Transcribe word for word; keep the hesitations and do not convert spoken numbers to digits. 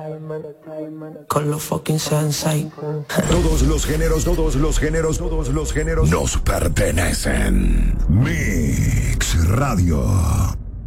Con los fucking sensei. Todos los géneros, todos los géneros, todos los géneros nos pertenecen. Mix Radio.